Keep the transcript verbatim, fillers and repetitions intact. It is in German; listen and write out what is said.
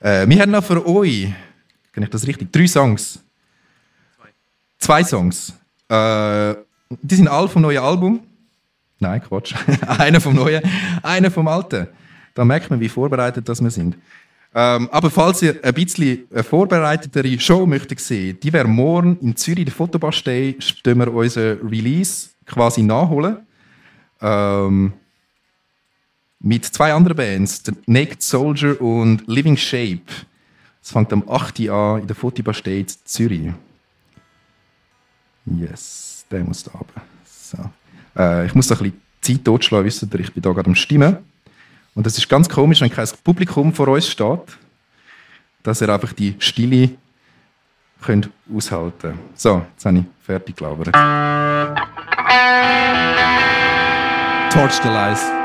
Äh, wir haben noch für euch, kann ich das richtig, drei Songs. Zwei, Zwei Songs. Äh, die sind alle vom neuen Album. Nein, Quatsch. einer vom neuen, einer vom alten. Da merkt man, wie vorbereitet das wir sind. Ähm, aber falls ihr ein bisschen eine vorbereitetere Show möchtet sehen, die wäre morgen in Zürich, der Fotobastei, stehen wir unseren Release quasi nachholen. Ähm, mit zwei anderen Bands, der Naked Soldier und Living Shape. Es fängt am achten an in der Fotobastei in Zürich. Yes, der muss da runter. So. Äh, ich muss da ein bisschen Zeit totschlagen, wisst ihr, ich bin da gerade am Stimmen. Und es ist ganz komisch, wenn kein Publikum vor uns steht, dass ihr einfach die Stille könnt aushalten könnt. So, jetzt habe ich fertig gelabert. Torch the Lies.